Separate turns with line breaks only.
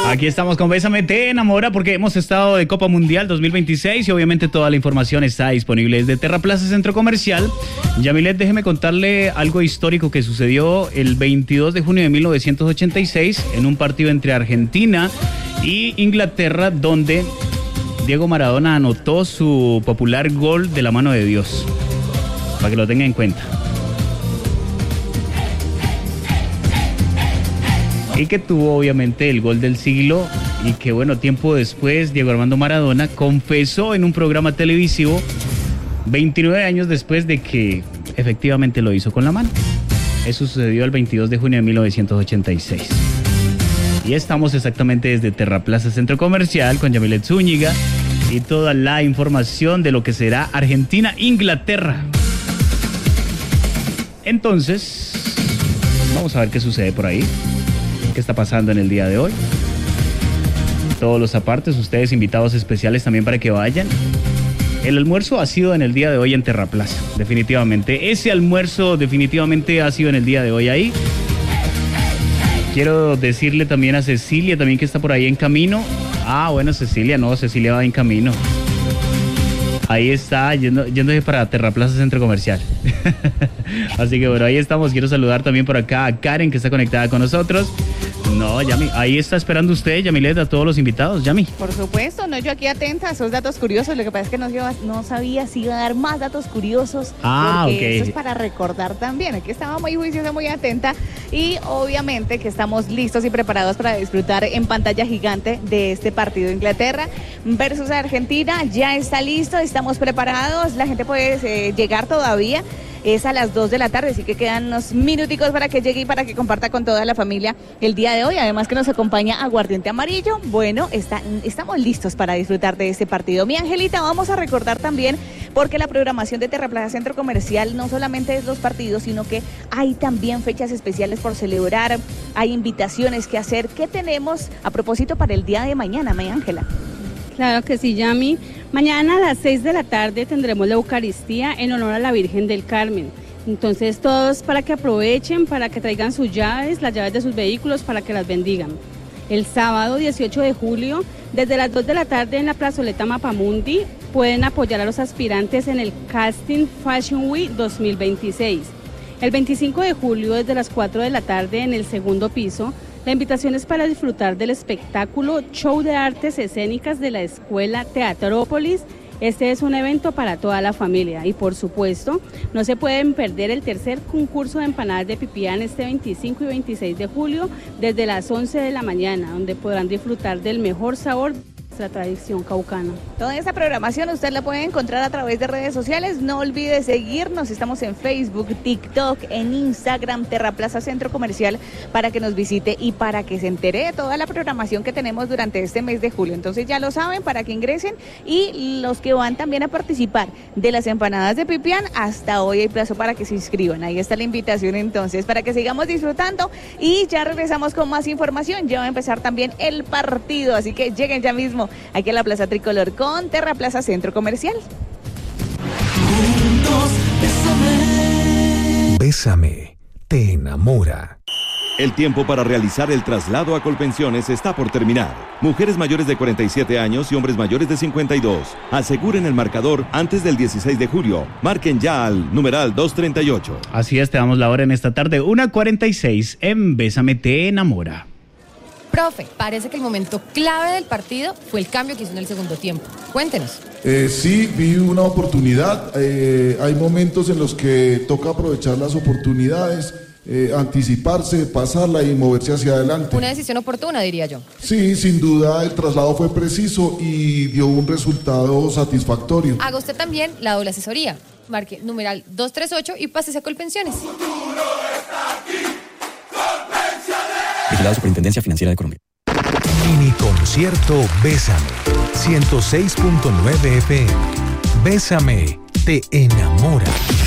Aquí estamos con Bésame Te Enamora porque hemos estado de Copa Mundial 2026 y obviamente toda la información está disponible desde Terraplaza Centro Comercial. Yamilet, déjeme contarle algo histórico que sucedió el 22 de junio de 1986 en un partido entre Argentina y Inglaterra donde Diego Maradona anotó su popular gol de la mano de Dios, para que lo tenga en cuenta. Y que tuvo obviamente el gol del siglo y que bueno, tiempo después Diego Armando Maradona confesó en un programa televisivo 29 años después de que efectivamente lo hizo con la mano. Eso sucedió el 22 de junio de 1986. Y estamos exactamente desde Terraplaza Centro Comercial con Yamilet Zúñiga y toda la información de lo que será Argentina-Inglaterra. Entonces, vamos a ver qué sucede por ahí. ¿Qué está pasando en el día de hoy? Todos los apartes, ustedes invitados especiales también para que vayan. El almuerzo ha sido en el día de hoy en Terraplaza, definitivamente. Ese almuerzo definitivamente ha sido en el día de hoy ahí. Quiero decirle también a Cecilia, también que está por ahí en camino. Ah, bueno, Cecilia va en camino. Ahí está, yéndose para Terraplaza Centro Comercial. Así que bueno, ahí estamos. Quiero saludar también por acá a Karen, que está conectada con nosotros. No, Yami, ahí está esperando usted, Yamilet, a todos los invitados, Yami.
Por supuesto, no, yo aquí atenta a esos datos curiosos. Lo que pasa es que no sabía si iba a dar más datos curiosos. Porque
ok.
eso es para recordar también. Aquí estaba muy juiciosa, muy atenta. Y obviamente que estamos listos y preparados para disfrutar en pantalla gigante de este partido. Inglaterra versus Argentina. Ya está listo, estamos preparados. La gente puede llegar todavía. Es a las 2 de la tarde, así que quedan unos minuticos para que llegue y para que comparta con toda la familia el día de hoy. Además que nos acompaña Aguardiente Amarillo. Bueno, estamos listos para disfrutar de este partido. Mi Angelita, vamos a recordar también, porque la programación de Terraplaza Centro Comercial no solamente es los partidos, sino que hay también fechas especiales por celebrar, hay invitaciones que hacer. ¿Qué tenemos a propósito para el día de mañana, mi Ángela?
Claro que sí, Yami. Mañana a las 6 de la tarde tendremos la Eucaristía en honor a la Virgen del Carmen. Entonces todos para que aprovechen, para que traigan sus llaves, las llaves de sus vehículos, para que las bendigan. El sábado 18 de julio, desde las 2 de la tarde en la plazoleta Mapamundi, pueden apoyar a los aspirantes en el Casting Fashion Week 2026. El 25 de julio, desde las 4 de la tarde en el segundo piso, la invitación es para disfrutar del espectáculo Show de Artes Escénicas de la Escuela Teatrópolis. Este es un evento para toda la familia y por supuesto no se pueden perder el tercer concurso de empanadas de Pipián este 25 y 26 de julio desde las 11 de la mañana, donde podrán disfrutar del mejor sabor de nuestra tradición caucana.
Toda esta programación usted la puede encontrar a través de redes sociales. No olvide seguirnos, estamos en Facebook, TikTok, en Instagram, Terraplaza Centro Comercial, para que nos visite y para que se entere de toda la programación que tenemos durante este mes de julio. Entonces ya lo saben, para que ingresen, y los que van también a participar de las empanadas de Pipián, hasta hoy hay plazo para que se inscriban. Ahí está la invitación entonces, para que sigamos disfrutando, y ya regresamos con más información. Ya va a empezar también el partido, así que lleguen ya mismo aquí a la Plaza Tricolor con Terraplaza Centro Comercial.
Juntos, Bésame Te Enamora.
El tiempo para realizar el traslado a Colpensiones está por terminar. Mujeres mayores de 47 años y hombres mayores de 52. Aseguren el marcador antes del 16 de julio. Marquen ya al numeral 238.
Así es, te damos la hora en esta tarde, 1:46 en Bésame Te Enamora.
Profe, parece que el momento clave del partido fue el cambio que hizo en el segundo tiempo. Cuéntenos.
Sí, vi una oportunidad. Hay momentos en los que toca aprovechar las oportunidades, anticiparse, pasarla y moverse hacia adelante.
Una decisión oportuna, diría yo.
Sí, sin duda el traslado fue preciso y dio un resultado satisfactorio.
Haga usted también la doble asesoría. Marque numeral 238 y pásese a Colpensiones.
Vigilado Superintendencia Financiera de Colombia.
Mini concierto Bésame, 106.9 FM. Bésame Te Enamora.